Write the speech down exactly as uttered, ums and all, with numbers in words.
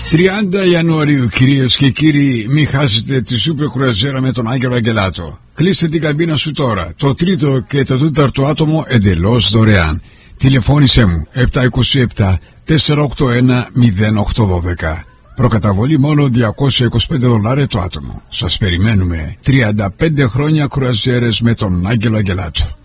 τριάντα Ιανουαρίου, κυρίες και κύριοι, μην χάσετε τη σούπερ κρουαζιέρα με τον Άγγελο Αγγελάτο. Κλείστε την καμπίνα σου τώρα. Το τρίτο και το τέταρτο άτομο εντελώς δωρεάν. Τηλεφώνησέ μου επτά είκοσι επτά τετρακόσια ογδόντα ένα μηδέν οκτώ δώδεκα. Προκαταβολή μόνο διακόσια είκοσι πέντε δολάρια το άτομο. Σας περιμένουμε. τριάντα πέντε χρόνια κρουαζιέρες με τον Άγγελο Αγγελάτο.